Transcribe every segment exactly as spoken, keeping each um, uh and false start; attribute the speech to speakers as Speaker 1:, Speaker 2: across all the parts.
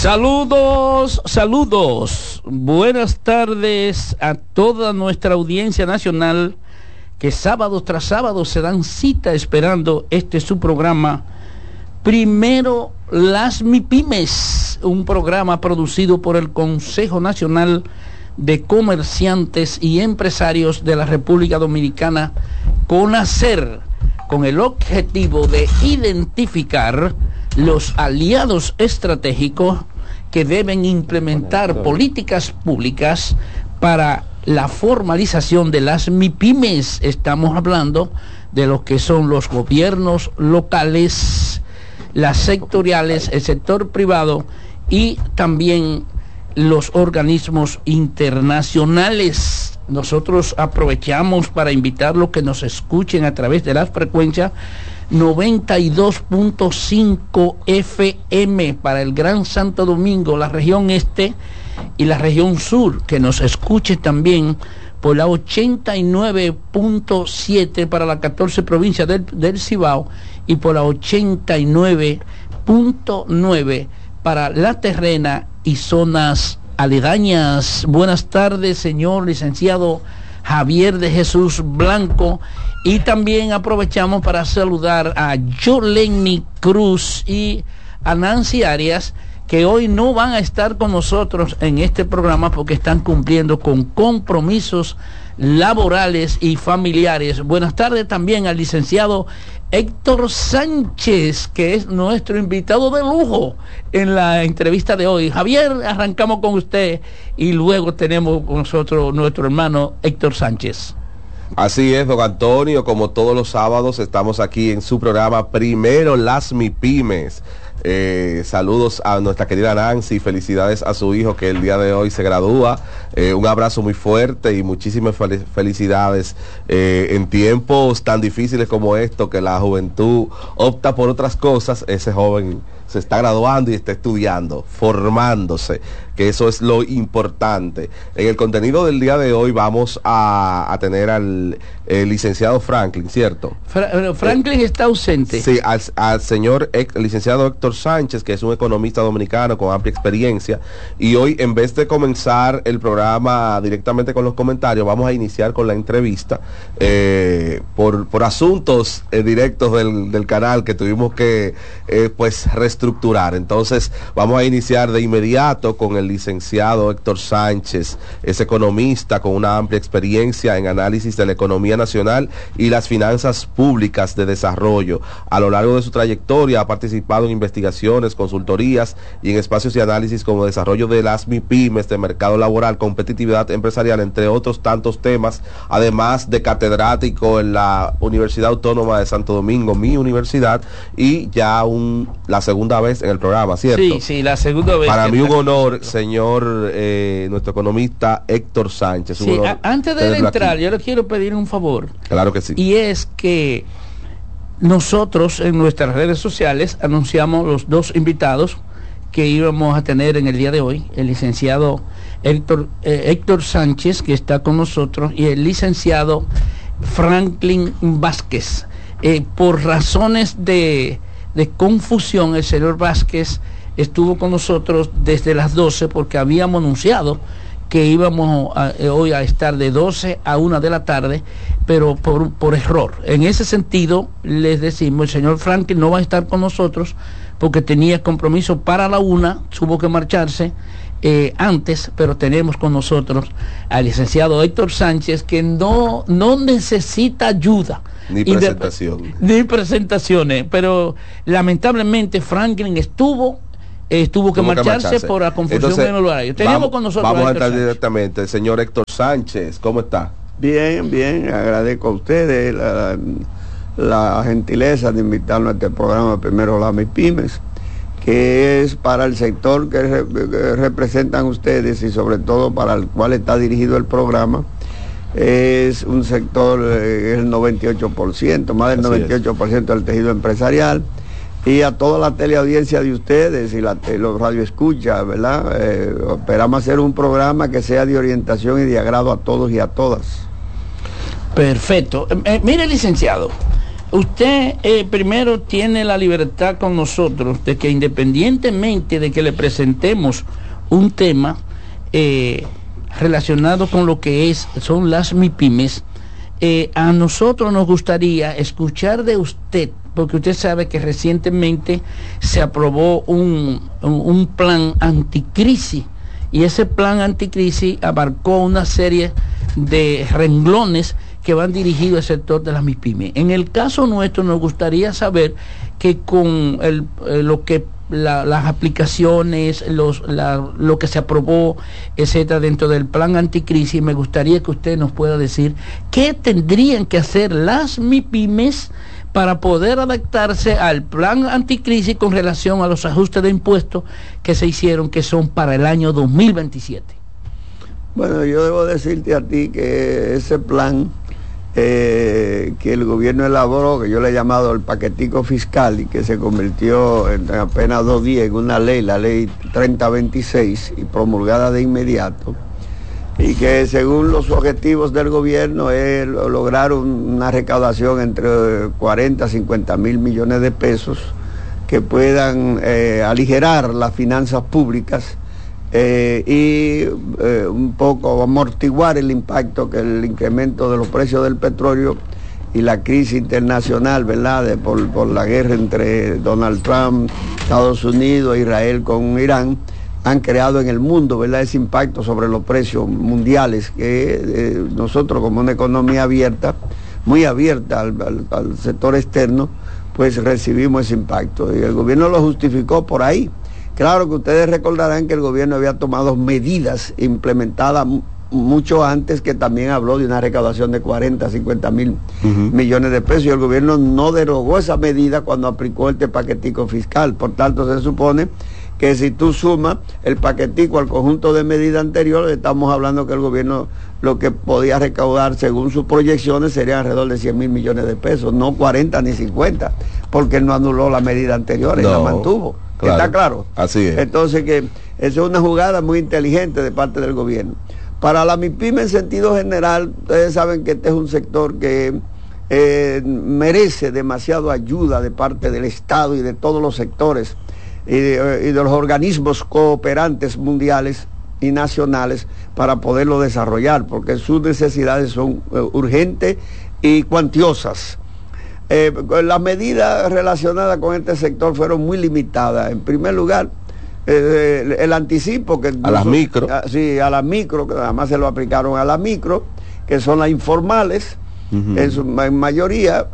Speaker 1: Saludos, saludos. Buenas tardes a toda nuestra audiencia nacional que sábado tras sábado se dan cita esperando este su programa Primero las MIPYMES, un programa producido por el Consejo Nacional de Comerciantes y Empresarios de la República Dominicana, CONACER, con el objetivo de identificar los aliados estratégicos que deben implementar políticas públicas para la formalización de las MIPYMES. Estamos hablando de lo que son los gobiernos locales, las sectoriales, el sector privado y también los organismos internacionales. Nosotros aprovechamos para invitarlos que nos escuchen a través de las frecuencias noventa y dos punto cinco F M para el Gran Santo Domingo, la región este y la región sur, que nos escuche también por la ochenta y nueve punto siete para las catorce provincias del, del Cibao y por la ochenta y nueve punto nueve para la terrena y zonas aledañas. Buenas tardes, señor licenciado Javier de Jesús Blanco, y también aprovechamos para saludar a Yoleni Cruz y a Nancy Arias, que hoy no van a estar con nosotros en este programa porque están cumpliendo con compromisos laborales y familiares. Buenas tardes también al licenciado Héctor Sánchez, que es nuestro invitado de lujo en la entrevista de hoy. Javier, arrancamos con usted y luego tenemos con nosotros nuestro hermano Héctor Sánchez.
Speaker 2: Así es, don Antonio, como todos los sábados estamos aquí en su programa Primero las MIPYMES. Eh, saludos a nuestra querida Nancy, felicidades a su hijo que el día de hoy se gradúa, eh, un abrazo muy fuerte y muchísimas fel- felicidades eh, en tiempos tan difíciles como esto, que la juventud opta por otras cosas. Ese joven se está graduando y está estudiando, formándose, que eso es lo importante. En el contenido del día de hoy vamos a, a tener al el licenciado Franklin, ¿cierto?
Speaker 1: Fra- Franklin eh, está ausente.
Speaker 2: Sí, al, al señor el licenciado Héctor Sánchez, que es un economista dominicano con amplia experiencia, y hoy, en vez de comenzar el programa directamente con los comentarios, vamos a iniciar con la entrevista eh, por, por asuntos eh, directos del, del canal que tuvimos que eh, pues reestructurar. Entonces vamos a iniciar de inmediato con el licenciado Héctor Sánchez. Es economista con una amplia experiencia en análisis de la economía nacional y las finanzas públicas de desarrollo. A lo largo de su trayectoria ha participado en investigaciones, consultorías y en espacios de análisis como desarrollo de las MIPYMES, de mercado laboral, competitividad empresarial, entre otros tantos temas, además de catedrático en la Universidad Autónoma de Santo Domingo, mi universidad, y ya un, la segunda vez en el programa, ¿cierto?
Speaker 1: Sí, sí, la segunda vez.
Speaker 2: Para mí un honor, señor, eh, nuestro economista Héctor Sánchez.
Speaker 1: Sí, a, antes de entrar, aquí yo le quiero pedir un favor.
Speaker 2: Claro que sí.
Speaker 1: Y es que nosotros en nuestras redes sociales anunciamos los dos invitados que íbamos a tener en el día de hoy, el licenciado Héctor, eh, Héctor Sánchez, que está con nosotros, y el licenciado Franklin Vázquez. Eh, por razones de, de confusión, el señor Vázquez estuvo con nosotros desde las doce porque habíamos anunciado que íbamos a, eh, hoy a estar de doce a una de la tarde, pero por, por error. En ese sentido, les decimos, el señor Franklin no va a estar con nosotros porque tenía compromiso para la una, tuvo que marcharse eh, antes, pero tenemos con nosotros al licenciado Héctor Sánchez, que no, no necesita ayuda.
Speaker 2: Ni presentación.
Speaker 1: De, ni presentaciones, pero lamentablemente Franklin estuvo... Eh, tuvo que marcharse, que marcharse por la confusión. Entonces, en el horario. Teníamos
Speaker 2: vamos,
Speaker 1: con nosotros
Speaker 2: vamos a,
Speaker 1: a
Speaker 2: estar
Speaker 1: Sánchez.
Speaker 2: directamente. El señor Héctor Sánchez, ¿cómo está?
Speaker 3: Bien, bien, agradezco a ustedes la, la gentileza de invitarnos a este programa Primero las MIPYMES, que es para el sector que, re, que representan ustedes y sobre todo para el cual está dirigido el programa. Es un sector, eh, el noventa y ocho por ciento, más del Así noventa y ocho por ciento es. Del tejido empresarial. Y a toda la teleaudiencia de ustedes y la, los radioescuchas, ¿verdad? Eh, esperamos hacer un programa que sea de orientación y de agrado a todos y a todas.
Speaker 1: Perfecto. Eh, mire, licenciado, usted eh, primero tiene la libertad con nosotros de que independientemente de que le presentemos un tema eh, relacionado con lo que es son las MIPIMES, eh, a nosotros nos gustaría escuchar de usted, porque usted sabe que recientemente se aprobó un, un, un plan anticrisis, y ese plan anticrisis abarcó una serie de renglones que van dirigidos al sector de las MIPIMES. En el caso nuestro nos gustaría saber que con el, eh, lo que la, las aplicaciones, los, la, lo que se aprobó, etcétera, dentro del plan anticrisis, me gustaría que usted nos pueda decir qué tendrían que hacer las MIPIMES para poder adaptarse al plan anticrisis con relación a los ajustes de impuestos que se hicieron, que son para el año dos mil veintisiete.
Speaker 3: Bueno, yo debo decirte a ti que ese plan eh, que el gobierno elaboró, que yo le he llamado el paquetico fiscal y que se convirtió en apenas dos días en una ley, la ley treinta veintiséis, y promulgada de inmediato, y que según los objetivos del gobierno es lograr un, una recaudación entre cuarenta a cincuenta mil millones de pesos que puedan eh, aligerar las finanzas públicas eh, y eh, un poco amortiguar el impacto que el incremento de los precios del petróleo y la crisis internacional, ¿verdad?, de, por, por la guerra entre Donald Trump, Estados Unidos, Israel con Irán, han creado en el mundo, ¿verdad?, ese impacto sobre los precios mundiales, que eh, nosotros como una economía abierta, muy abierta al, al, al sector externo, pues recibimos ese impacto. Y el gobierno lo justificó por ahí. Claro que ustedes recordarán que el gobierno había tomado medidas implementadas mucho antes, que también habló de una recaudación de cuarenta, cincuenta mil uh-huh. millones de pesos, y el gobierno no derogó esa medida cuando aplicó este paquetico fiscal. Por tanto, se supone que si tú sumas el paquetico al conjunto de medidas anteriores, estamos hablando que el gobierno lo que podía recaudar según sus proyecciones sería alrededor de cien mil millones de pesos, no cuarenta ni cincuenta, porque él no anuló la medida anterior y no, la mantuvo. Claro, ¿está claro?
Speaker 2: Así es.
Speaker 3: Entonces, que eso es una jugada muy inteligente de parte del gobierno. Para la MIPYME en sentido general, ustedes saben que este es un sector que eh, merece demasiada ayuda de parte del Estado y de todos los sectores y de, y de los organismos cooperantes mundiales y nacionales para poderlo desarrollar, porque sus necesidades son uh, urgentes y cuantiosas. Eh, las medidas relacionadas con este sector fueron muy limitadas. En primer lugar, eh, el, el anticipo que
Speaker 2: a las micro,
Speaker 3: a, sí, a las micro, que además se lo aplicaron a las micro, que son las informales, uh-huh. en su en mayoría,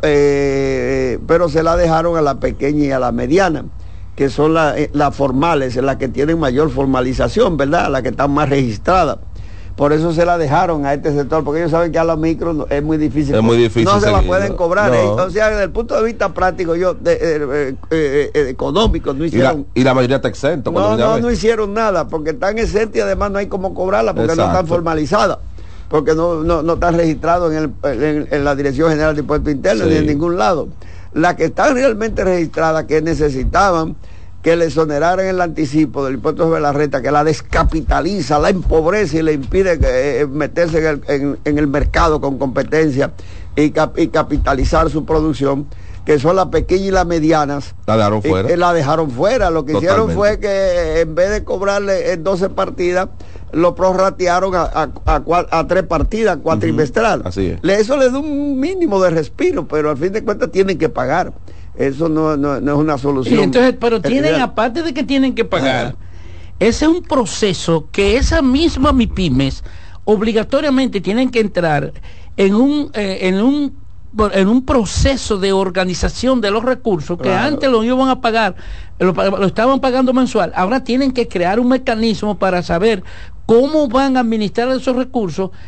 Speaker 3: eh, pero se la dejaron a la pequeña y a la mediana, que son las la formales, las que tienen mayor formalización, ¿verdad?, las que están más registradas. Por eso se la dejaron a este sector, porque ellos saben que a los micros es muy difícil.
Speaker 2: Es muy difícil.
Speaker 3: No se la
Speaker 2: seguir,
Speaker 3: pueden
Speaker 2: no.
Speaker 3: cobrar.
Speaker 2: No.
Speaker 3: ¿eh? O sea, desde el punto de vista práctico, yo, de, de, de, de, de, económico, no hicieron.
Speaker 2: Y la, y la mayoría está exento.
Speaker 3: No, no, no hicieron nada, porque están exentos y además no hay cómo cobrarla, porque Exacto. no están formalizadas, porque no, no, no están registrados en, el, en, en la Dirección General de Impuestos Internos, sí. ni en ningún lado. Las que están realmente registradas, que necesitaban que le exoneraran el anticipo del impuesto sobre la renta, que la descapitaliza, la empobrece y le impide eh, meterse en el, en, en el mercado con competencia y, cap, y capitalizar su producción, que son las pequeñas y las medianas.
Speaker 2: La dejaron fuera.
Speaker 3: Y, la dejaron fuera. Lo que Totalmente. hicieron fue que en vez de cobrarle en doce partidas, lo prorratearon a, a, a, a tres partidas cuatrimestral.
Speaker 2: Uh-huh. Así es.
Speaker 3: Eso les da un mínimo de respiro, pero al fin de cuentas tienen que pagar. Eso no, no, no es una solución.
Speaker 1: Sí, entonces, pero tienen, aparte de que tienen que pagar, ah. ese es un proceso que esas mismas MIPYMES obligatoriamente tienen que entrar en un, eh, en un, en un proceso de organización de los recursos que claro. antes lo iban a pagar, lo, lo estaban pagando mensual. Ahora tienen que crear un mecanismo para saber cómo van a administrar esos recursos